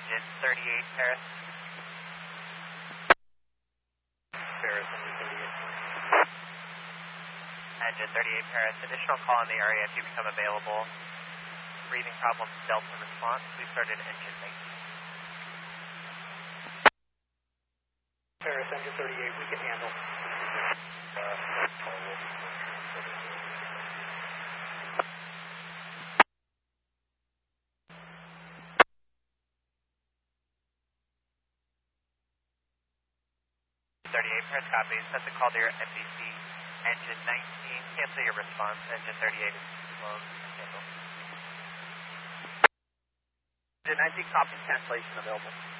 Engine 38 Paris. Paris, engine 38. Engine 38 Paris. Additional call in the area if you become available. Breathing problems, Delta response. We started engine 19. Paris, engine 38, we can handle. Paris copies. Send the call to your NBC. Engine 19, cancel your response. Engine 38 is closed. Cancel. Engine 19, copy cancellation available.